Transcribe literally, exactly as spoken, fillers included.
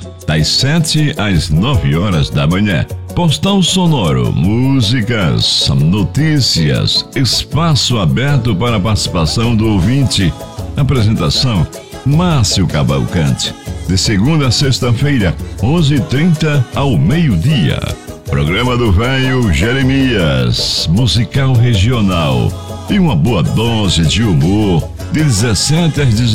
das sete às nove horas da manhã. Postal sonoro, músicas, notícias, espaço aberto para a participação do ouvinte. Apresentação: Márcio Cavalcante. De segunda a sexta-feira, onze e trinta ao meio-dia. Programa do Velho Jeremias, musical regional. E uma boa dose de humor, de dezessete às dezenove.